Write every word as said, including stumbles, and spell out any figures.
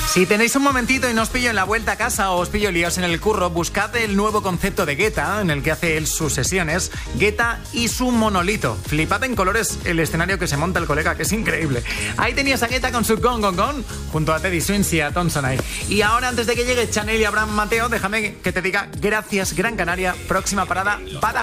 Si tenéis un momentito y no os pillo en la vuelta a casa o os pillo líos en el curro, buscad el nuevo concepto de Guetta, en el que hace él sus sesiones, Guetta y su monolito. Flipad en colores el escenario que se monta el colega, que es increíble. Ahí tenías a Guetta con su Gone Gone Gone, junto a Teddy Swims y a Thompson ahí. Y ahora, antes de que llegue Chanel y Abraham Mateo, déjame que te diga gracias, Gran Canaria. Próxima parada, Badajoz.